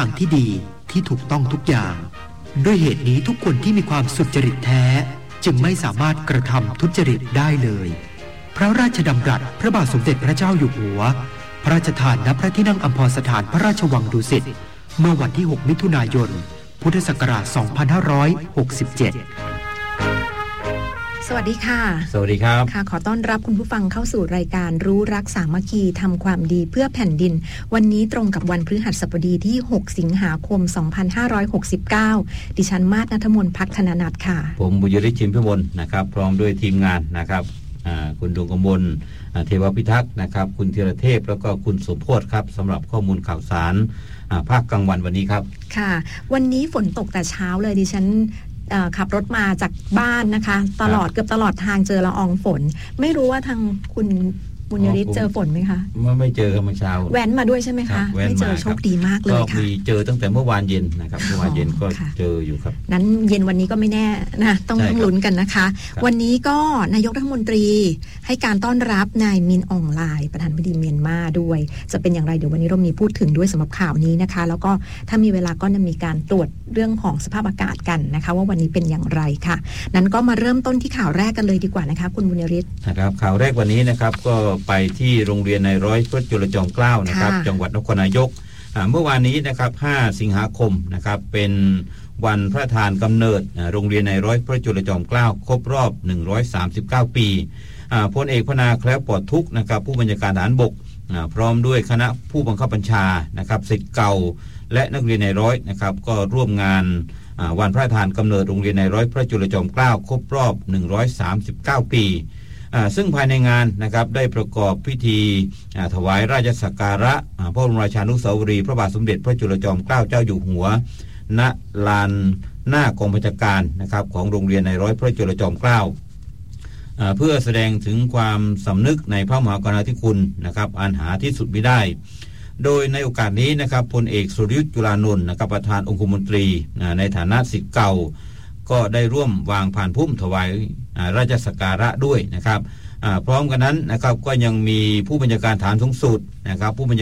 างที่ดีที่ถูกต้องทุกอย่างด้วยเหตุนี้ทุกคนที่มีความสุจริตแท้จึงไม่สามารถกระทำทุจริตได้เลยพระราชดำรัสพระบาทสมเด็จพระเจ้าอยู่หัวพระราชทานณพระที่นั่งอัมพรสถานพระราชวังดุสิตเมื่อวันที่6มิถุนายนพุทธศักราช2567 สวัสดีค่ะสวัสดีครับค่ะขอต้อนรับคุณผู้ฟังเข้าสู่รายการรู้รักสามัคคีทำความดีเพื่อแผ่นดินวันนี้ตรงกับวันพฤหัสบดีที่6สิงหาคม2569ดิฉันมาศณัฐมนต์ พัฒนนัทค่ะผมบุญยฤทธิ์ ชิมพิมลนะครับพร้อมด้วยทีมงานนะครับคุณดวงกมลเทวพิทักษ์นะครับคุณธีรเทพแล้วก็คุณสมโพธิ์ครับสำหรับข้อมูลข่าวสารภาคกลางวันวันนี้ครับค่ะวันนี้ฝนตกแต่เช้าเลยดิฉันขับรถมาจากบ้านนะคะเกือบตลอดทางเจอละอองฝนไม่รู้ว่าทางคุณบุญยฤทธิ์เจอฝนไหมคะไม่เจอครับเมื่อเช้าแว้นมาด้วยใช่ไหมคะไม่เจอโชคดีมากเลยค่ะก็มีเจอตั้งแต่เมื่อวานเย็นนะครับเมื่อวานเย็นก็เจออยู่ครับนั้นเย็นวันนี้ก็ไม่แน่นะต้องลุ้นกันนะคะวันนี้ก็นายกรัฐมนตรีให้การต้อนรับนายมินอองไลน์ประธานาธิบดีเมียนมาด้วยจะเป็นอย่างไรเดี๋ยววันนี้เรามีพูดถึงด้วยสำหรับข่าวนี้นะคะแล้วก็ถ้ามีเวลาก็จะมีการตรวจเรื่องของสภาพอากาศกันนะคะว่าวันนี้เป็นอย่างไรค่ะนั้นก็มาเริ่มต้นที่ข่าวแรกกันเลยดีกว่านะคะคุณบุญยฤทธิ์นะครับข่าวแรกวันนี้นะครับก็ไปที่โรงเรียนนายร้อยพระจุลจอมเกล้านะครับจังหวัดนครนายกเมื่อวานนี้นะครับ5สิงหาคมนะครับเป็นวันพระทานกำเนิดโรงเรียนนายร้อยพระจุลจอมเกล้าครบรอบ139ปีพลเอกพนาแคล้วปลอดทุกข์นะครับผู้บัญชาการทหารบกพร้อมด้วยคณะผู้บังคับบัญชานะครับศิษย์เก่าและนักเรียนนายร้อยนะครับก็ร่วมงานวันพระทานกำเนิดโรงเรียนนายร้อยพระจุลจอมเกล้าครบรอบ139ปีซึ่งภายในงานนะครับได้ประกอบพิธีถวายราชสักการะพระบรมราชานุสาวรีย์พระบาทสมเด็จพระจุลจอมเกล้าเจ้าอยู่หัวณลานหน้ากองบัญชาการนะครับของโรงเรียนนายร้อยพระจุลจอมเกล้าเพื่อแสดงถึงความสำนึกในพระมหากรุณาธิคุณนะครับอันหาที่สุดมิได้โดยในโอกาสนี้นะครับพลเอกสุรยุทธ์จุลานนท์นะครับประธานองคมนตรีในฐานะศิษย์เก่าก็ได้ร่วมวางผ่านพุ่มถวายราชสักการะด้วยนะครับพร้อมกันนั้นนะครับก็ยังมีผู้บัญชาการฐานสูงสุดนะครับผู้บัญชา